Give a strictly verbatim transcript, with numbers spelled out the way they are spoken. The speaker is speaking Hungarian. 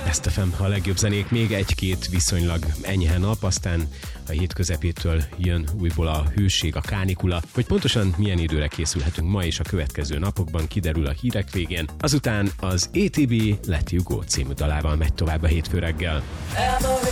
Ezt ef em, a legjobb zenék, még egy-két viszonylag enyhe nap, aztán a hét közepétől jön újból a hőség, a kánikula. Hogy pontosan milyen időre készülhetünk ma és a következő napokban, kiderül a hírek végén. Azután az á té bé Let You Go című dalával megy tovább a hétfő reggel.